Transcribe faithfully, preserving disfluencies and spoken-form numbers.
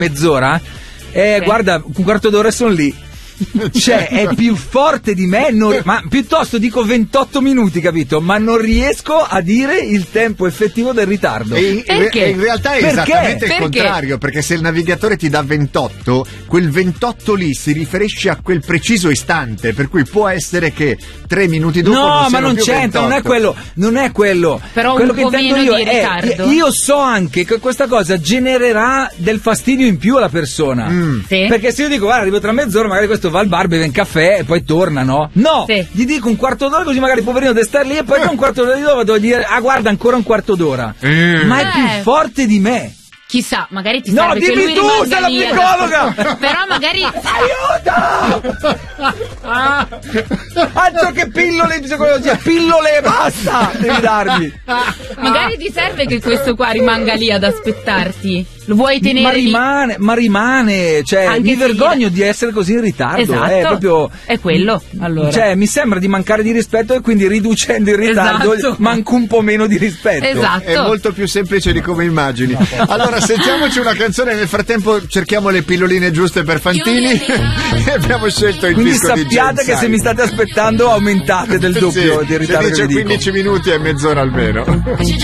mezz'ora, eh, Ok. guarda, un quarto d'ora sono lì. Cioè, è più forte di me, non- ma piuttosto dico ventotto minuti, capito? Ma non riesco a dire il tempo effettivo del ritardo. E in, Perché? e in realtà è Perché? esattamente il Perché? contrario, perché se il navigatore ti dà ventotto, quel ventotto lì si riferisce a quel preciso istante, per cui può essere che tre minuti dopo No, non ma siano non più c'entra, non è ventotto. quello, non è quello. Però quello un che po' intendo meno io di è, ritardo. io so anche che questa cosa genererà del fastidio in più alla persona. Mm. Sì. Perché se io dico, guarda, arrivo tra mezz'ora, magari questo va al bar, beve un caffè e poi torna, no? No! Sì. Gli dico un quarto d'ora così magari poverino deve stare lì e poi tra un quarto d'ora di dopo devo dire, ah guarda, ancora un quarto d'ora. Mm. Ma è più Eh. forte di me. Chissà, magari ti No, serve che dimmi lui tu, rimanga sei la lì. psicologa! Però magari Aiuto! Altro che pillole in psicologia, pillole e basta! Devi darmi. magari ti serve che questo qua rimanga lì ad aspettarti. Lo vuoi tenere Ma lì? rimane, ma rimane, cioè Anche mi se vergogno gli- di essere così in ritardo, Esatto. è proprio È quello, allora. Cioè, mi sembra di mancare di rispetto e quindi riducendo il ritardo Esatto. manco un po' meno di rispetto. Esatto. È molto più semplice di come immagini. Allora, sentiamoci una canzone. Nel frattempo, cerchiamo le pilloline giuste per Fantini. E abbiamo scelto il Quindi disco di sappiate che se mi state aspettando aumentate del doppio Sì, di se ritardo dice che vi dico. quindici minuti e mezz'ora almeno.